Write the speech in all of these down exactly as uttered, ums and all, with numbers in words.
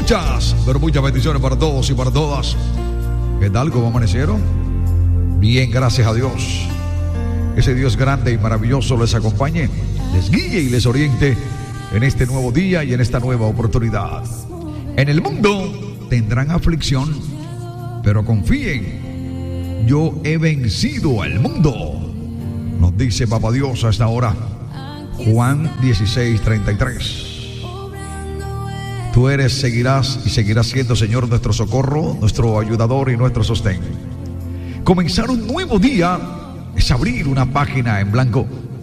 Muchas, pero muchas bendiciones para todos y para todas. ¿Qué tal? ¿Cómo amanecieron? Bien, gracias a Dios. Ese Dios grande y maravilloso les acompañe, les guíe y les oriente en este nuevo día y en esta nueva oportunidad. En el mundo tendrán aflicción, pero confíen, yo he vencido al mundo, nos dice Papá Dios a esta hora. Juan dieciséis, treinta y tres. Tú eres, seguirás y seguirás siendo, Señor, nuestro socorro, nuestro ayudador y nuestro sostén. Comenzar un nuevo día es abrir una página en blanco.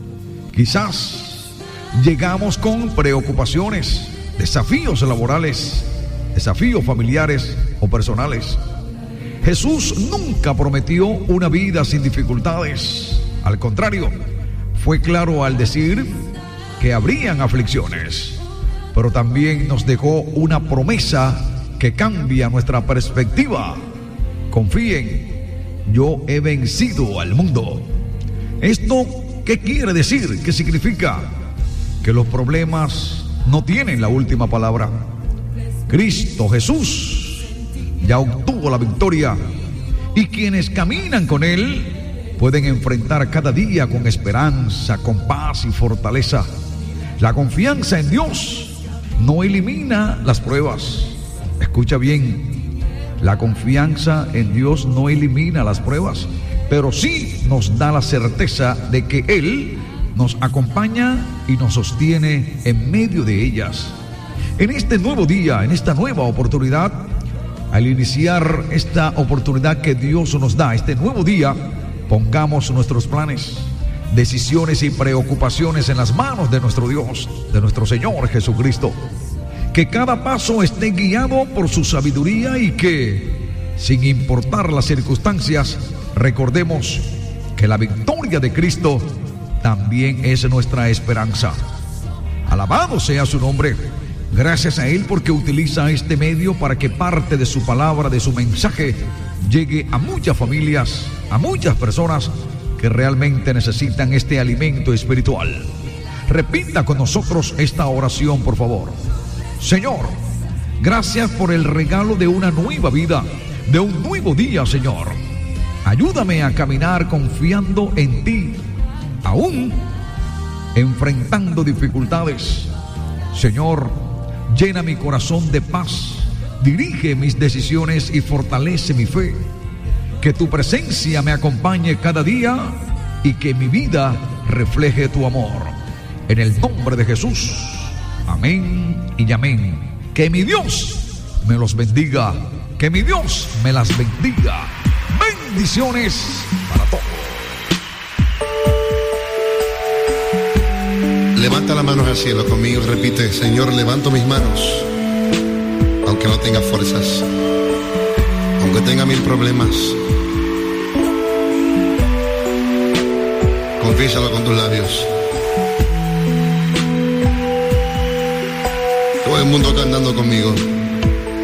Quizás llegamos con preocupaciones, desafíos laborales, desafíos familiares o personales. Jesús nunca prometió una vida sin dificultades. Al contrario, fue claro al decir que habrían aflicciones, pero también nos dejó una promesa que cambia nuestra perspectiva. Confíen, yo he vencido al mundo. ¿Esto qué quiere decir? ¿Qué significa? Que los problemas no tienen la última palabra. Cristo Jesús ya obtuvo la victoria, y quienes caminan con Él pueden enfrentar cada día con esperanza, con paz y fortaleza. La confianza en Dios no elimina las pruebas. Escucha bien, la confianza en Dios no elimina las pruebas, pero sí nos da la certeza de que Él nos acompaña y nos sostiene en medio de ellas. En este nuevo día, en esta nueva oportunidad, al iniciar esta oportunidad que Dios nos da, este nuevo día, pongamos nuestros planes, decisiones y preocupaciones en las manos de nuestro Dios, de nuestro Señor Jesucristo. Que cada paso esté guiado por su sabiduría y que, sin importar las circunstancias, recordemos que la victoria de Cristo también es nuestra esperanza. Alabado sea su nombre. Gracias a Él porque utiliza este medio para que parte de su palabra, de su mensaje, llegue a muchas familias, a muchas personas que realmente necesitan este alimento espiritual. Repita con nosotros esta oración, por favor. Señor, gracias por el regalo de una nueva vida, de un nuevo día, Señor. Ayúdame a caminar confiando en ti, aún enfrentando dificultades. Señor, llena mi corazón de paz, dirige mis decisiones y fortalece mi fe. Que tu presencia me acompañe cada día y que mi vida refleje tu amor. En el nombre de Jesús, amén y amén. Que mi Dios me los bendiga, que mi Dios me las bendiga. Bendiciones para todos. Levanta las manos al cielo conmigo y repite: Señor, levanto mis manos, aunque no tenga fuerzas, aunque tenga mil problemas. Confiésalo con tus labios. Todo el mundo cantando conmigo.